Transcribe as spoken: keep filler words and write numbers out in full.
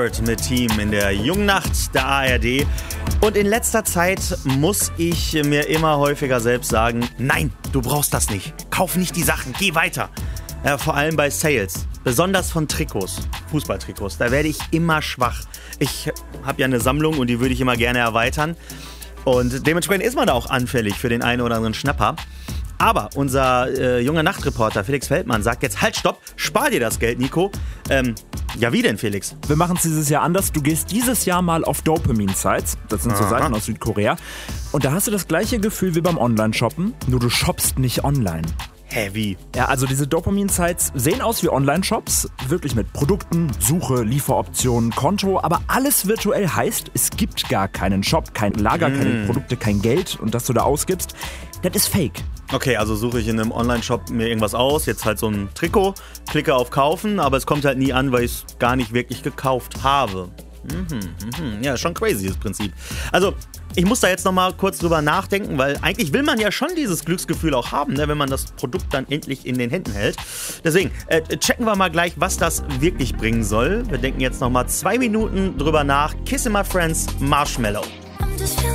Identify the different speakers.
Speaker 1: Bird mit Team in der jungen Nacht der A R D. Und in letzter Zeit muss ich mir immer häufiger selbst sagen, nein, du brauchst das nicht. Kauf nicht die Sachen, geh weiter. Ja, vor allem bei Sales, besonders von Trikots, Fußballtrikots, da werde ich immer schwach. Ich habe ja eine Sammlung und die würde ich immer gerne erweitern. Und dementsprechend ist man da auch anfällig für den einen oder anderen Schnapper. Aber unser äh, junger Nachtreporter Felix Feldmann sagt jetzt, halt, stopp, spar dir das Geld, Nico. Ähm, ja, wie denn, Felix?
Speaker 2: Wir machen es dieses Jahr anders. Du gehst dieses Jahr mal auf Dopamin-Sites. Das sind so
Speaker 1: Aha.
Speaker 2: Seiten aus Südkorea. Und da hast du das gleiche Gefühl wie beim Online-Shoppen, nur du shoppst nicht online.
Speaker 1: Hä, wie?
Speaker 2: Ja, also diese Dopamin-Sites sehen aus wie Online-Shops, wirklich mit Produkten, Suche, Lieferoptionen, Konto, aber alles virtuell heißt, es gibt gar keinen Shop, kein Lager, mm. keine Produkte, kein Geld und das du da ausgibst, das ist fake.
Speaker 1: Okay, also suche ich in einem Online-Shop mir irgendwas aus, jetzt halt so ein Trikot, klicke auf Kaufen, aber es kommt halt nie an, weil ich es gar nicht wirklich gekauft habe. Mhm, mhm. Ja, schon crazy das Prinzip. Also, ich muss da jetzt nochmal kurz drüber nachdenken, weil eigentlich will man ja schon dieses Glücksgefühl auch haben, ne, wenn man das Produkt dann endlich in den Händen hält. Deswegen, äh, checken wir mal gleich, was das wirklich bringen soll. Wir denken jetzt nochmal zwei Minuten drüber nach. Kiss My Friends, Marshmallow.